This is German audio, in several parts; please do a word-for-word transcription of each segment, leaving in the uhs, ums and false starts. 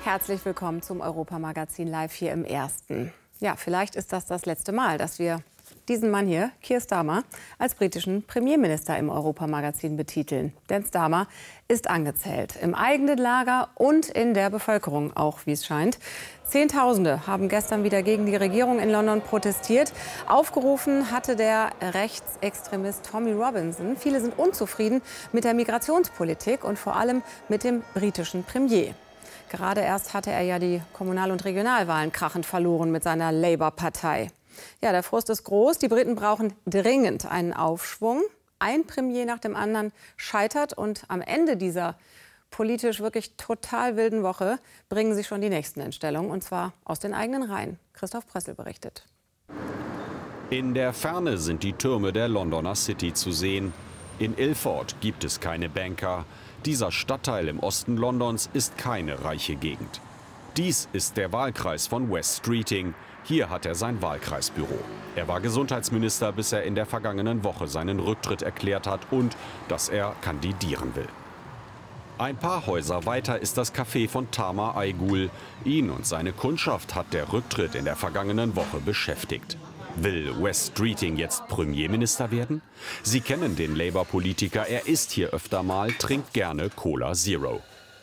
Herzlich willkommen zum Europamagazin Live hier im Ersten. Ja, vielleicht ist das das letzte Mal, dass wir diesen Mann hier, Keir Starmer, als britischen Premierminister im Europamagazin betiteln. Denn Starmer ist angezählt, im eigenen Lager und in der Bevölkerung auch, wie es scheint. Zehntausende haben gestern wieder gegen die Regierung in London protestiert. Aufgerufen hatte der Rechtsextremist Tommy Robinson. Viele sind unzufrieden mit der Migrationspolitik und vor allem mit dem britischen Premier. Gerade erst hatte er ja die Kommunal- und Regionalwahlen krachend verloren mit seiner Labour-Partei. Ja, der Frust ist groß. Die Briten brauchen dringend einen Aufschwung. Ein Premier nach dem anderen scheitert und am Ende dieser politisch wirklich total wilden Woche bringen sie schon die nächsten in Stellung, und zwar aus den eigenen Reihen. Christoph Pressel berichtet. In der Ferne sind die Türme der Londoner City zu sehen. In Ilford gibt es keine Banker. Dieser Stadtteil im Osten Londons ist keine reiche Gegend. Dies ist der Wahlkreis von West Streeting. Hier hat er sein Wahlkreisbüro. Er war Gesundheitsminister, bis er in der vergangenen Woche seinen Rücktritt erklärt hat und dass er kandidieren will. Ein paar Häuser weiter ist das Café von Tama Aigul. Ihn und seine Kundschaft hat der Rücktritt in der vergangenen Woche beschäftigt. Will West Streeting jetzt Premierminister werden? Sie kennen den Labour-Politiker, er ist hier öfter mal, trinkt gerne Cola Zero.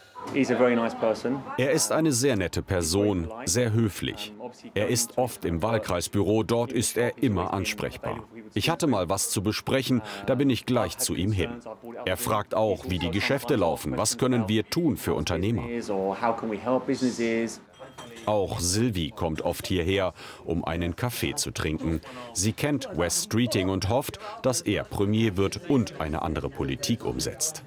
Er ist eine sehr nette Person, sehr höflich. Er ist oft im Wahlkreisbüro, dort ist er immer ansprechbar. Ich hatte mal was zu besprechen, da bin ich gleich zu ihm hin. Er fragt auch, wie die Geschäfte laufen, was können wir tun für Unternehmer. Auch Sylvie kommt oft hierher, um einen Kaffee zu trinken. Sie kennt West Streeting und hofft, dass er Premier wird und eine andere Politik umsetzt.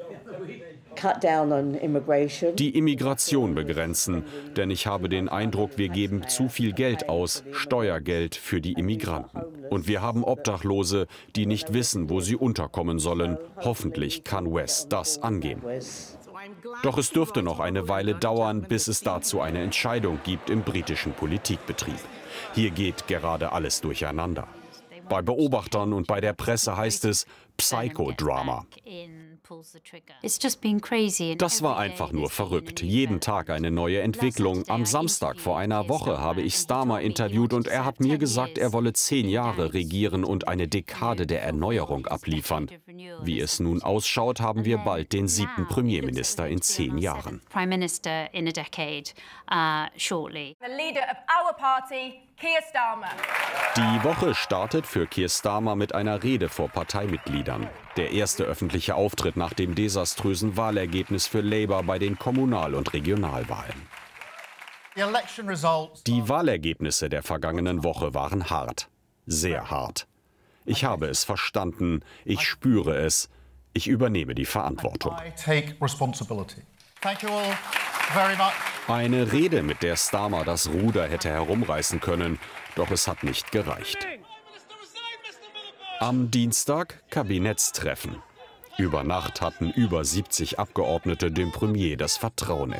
Die Immigration begrenzen, denn ich habe den Eindruck, wir geben zu viel Geld aus, Steuergeld für die Immigranten. Und wir haben Obdachlose, die nicht wissen, wo sie unterkommen sollen. Hoffentlich kann West das angehen. Doch es dürfte noch eine Weile dauern, bis es dazu eine Entscheidung gibt im britischen Politikbetrieb. Hier geht gerade alles durcheinander. Bei Beobachtern und bei der Presse heißt es Psychodrama. Das war einfach nur verrückt. Jeden Tag eine neue Entwicklung. Am Samstag vor einer Woche habe ich Starmer interviewt und er hat mir gesagt, er wolle zehn Jahre regieren und eine Dekade der Erneuerung abliefern. Wie es nun ausschaut, haben wir bald den siebten Premierminister in zehn Jahren. Die Woche startet für Keir Starmer mit einer Rede vor Parteimitgliedern. Der erste öffentliche Auftritt nach dem desaströsen Wahlergebnis für Labour bei den Kommunal- und Regionalwahlen. Die Wahlergebnisse der vergangenen Woche waren hart, sehr hart. Ich habe es verstanden, ich spüre es, ich übernehme die Verantwortung. Eine Rede, mit der Starmer das Ruder hätte herumreißen können, doch es hat nicht gereicht. Am Dienstag Kabinettstreffen. Über Nacht hatten über siebzig Abgeordnete dem Premier das Vertrauen